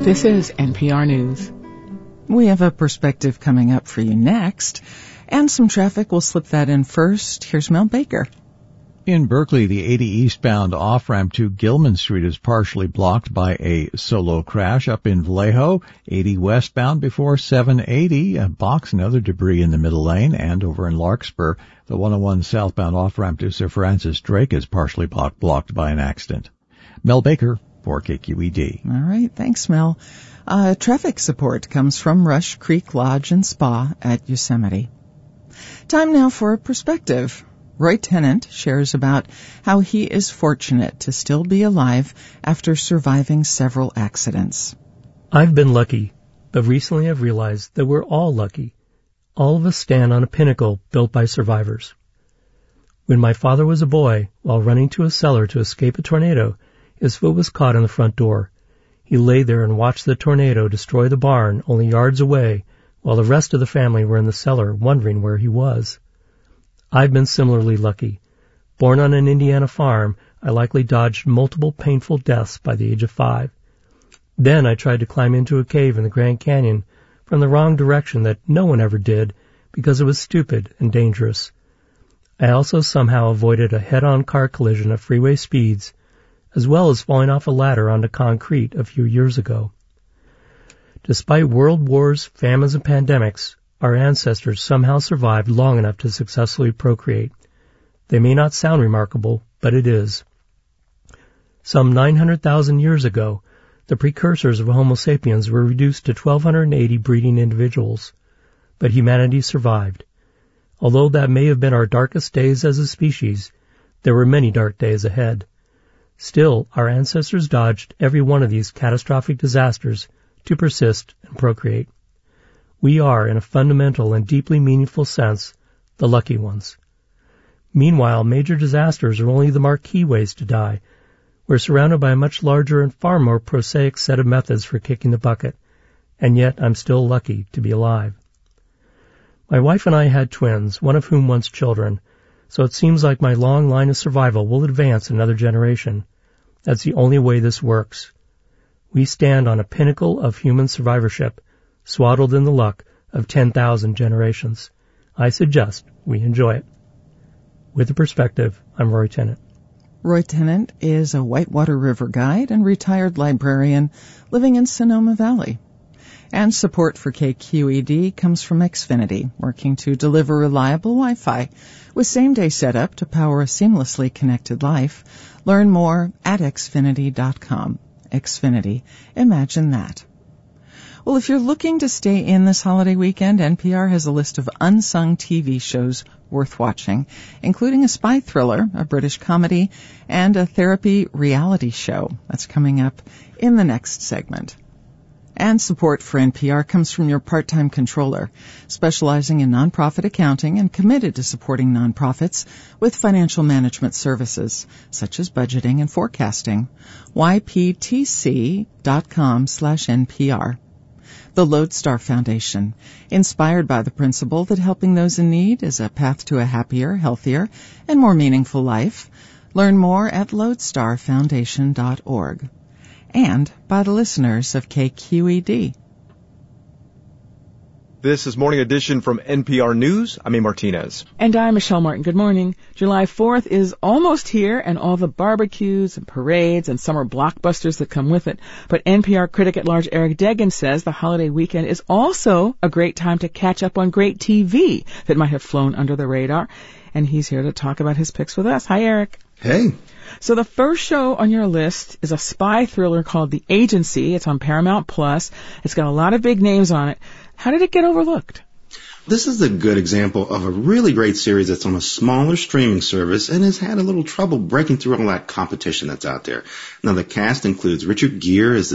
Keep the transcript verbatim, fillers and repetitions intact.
This is N P R News. We have a perspective coming up for you next, and some traffic. We'll slip that in first. Here's Mel Baker. In Berkeley, the eighty eastbound off-ramp to Gilman Street is partially blocked by a solo crash. Up in Vallejo, eighty westbound before seven eighty, a box and other debris in the middle lane. And over in Larkspur, the one oh one southbound off-ramp to Sir Francis Drake is partially block- blocked by an accident. Mel Baker for K Q E D. All right, thanks, Mel. Uh, traffic support comes from Rush Creek Lodge and Spa at Yosemite. Time now for a perspective. Roy Tennant shares about how he is fortunate to still be alive after surviving several accidents. I've been lucky, but recently I've realized that we're all lucky. All of us stand on a pinnacle built by survivors. When my father was a boy, while running to a cellar to escape a tornado, his foot was caught in the front door. He lay there and watched the tornado destroy the barn only yards away, while the rest of the family were in the cellar wondering where he was. I've been similarly lucky. Born on an Indiana farm, I likely dodged multiple painful deaths by the age of five. Then I tried to climb into a cave in the Grand Canyon from the wrong direction that no one ever did because it was stupid and dangerous. I also somehow avoided a head-on car collision at freeway speeds, as well as falling off a ladder onto concrete a few years ago. Despite world wars, famines, and pandemics, our ancestors somehow survived long enough to successfully procreate. They may not sound remarkable, but it is. Some nine hundred thousand years ago, the precursors of Homo sapiens were reduced to one thousand two hundred eighty breeding individuals, but humanity survived. Although that may have been our darkest days as a species, there were many dark days ahead. Still, our ancestors dodged every one of these catastrophic disasters to persist and procreate. We are, in a fundamental and deeply meaningful sense, the lucky ones. Meanwhile, major disasters are only the marquee ways to die. We're surrounded by a much larger and far more prosaic set of methods for kicking the bucket, and yet I'm still lucky to be alive. My wife and I had twins, one of whom wants children, so it seems like my long line of survival will advance another generation. That's the only way this works. We stand on a pinnacle of human survivorship, swaddled in the luck of ten thousand generations. I suggest we enjoy it. With a perspective, I'm Roy Tennant. Roy Tennant is a Whitewater River guide and retired librarian living in Sonoma Valley. And support for K Q E D comes from Xfinity, working to deliver reliable Wi-Fi with same-day setup to power a seamlessly connected life. Learn more at xfinity dot com. Xfinity. Imagine that. Well, if you're looking to stay in this holiday weekend, N P R has a list of unsung T V shows worth watching, including a spy thriller, a British comedy, and a therapy reality show. That's coming up in the next segment. And support for N P R comes from your part-time controller, specializing in nonprofit accounting and committed to supporting nonprofits with financial management services, such as budgeting and forecasting. Y P T C dot com slash N P R. The Lodestar Foundation, inspired by the principle that helping those in need is a path to a happier, healthier, and more meaningful life. Learn more at lodestar foundation dot org. And by the listeners of K Q E D. This is Morning Edition from N P R News. I'm A. Martinez. And I'm Michelle Martin. Good morning. July fourth is almost here, and all the barbecues and parades and summer blockbusters that come with it. But N P R critic at large Eric Deggans says the holiday weekend is also a great time to catch up on great T V that might have flown under the radar. And he's here to talk about his picks with us. Hi, Eric. Hey. So the first show on your list is a spy thriller called The Agency. It's on Paramount Plus. It's got a lot of big names on it. How did it get overlooked? This is a good example of a really great series that's on a smaller streaming service and has had a little trouble breaking through all that competition that's out there. Now, the cast includes Richard Gere as the